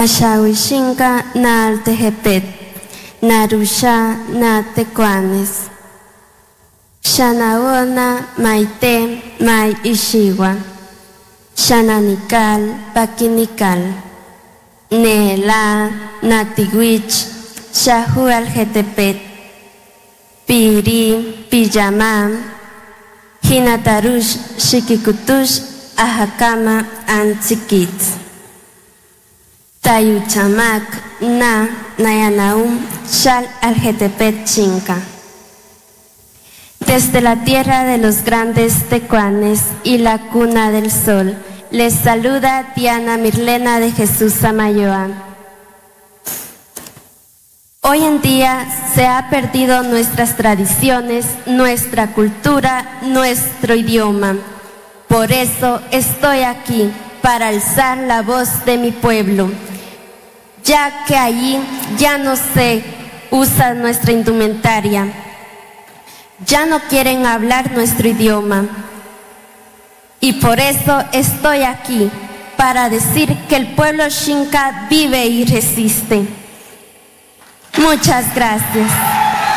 Ashawishinka na altejepet, narusha na tecuanes. Shanaona maite mai ishiwa, shananikal pakinikal, nela natiguich, shahu aljetepet, piri pijama, hinatarush shikikutush ahakama antsikit. Tayuchamak na nayanaum shal aljetepet chinka. Desde la tierra de los grandes tecuanes y la cuna del sol, les saluda Diana Mirlena de Jesús Samayoa. Hoy en día se ha perdido nuestras tradiciones, nuestra cultura, nuestro idioma. Por eso estoy aquí, para alzar la voz de mi pueblo, ya que allí ya no se usa nuestra indumentaria. Ya no quieren hablar nuestro idioma. Y por eso estoy aquí, para decir que el pueblo Xinca vive y resiste. Muchas gracias.